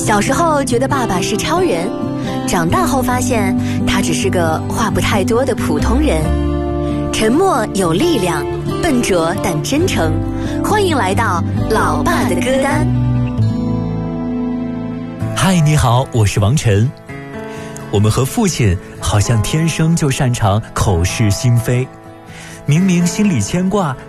小时候觉得爸爸是超人，长大后发现他只是个话不太多的普通人。沉默有力量，笨拙但真诚。欢迎来到老爸的歌单。 嗨，你好，我是王晨。我们和父亲好像天生就擅长口是心非，明明心里牵挂，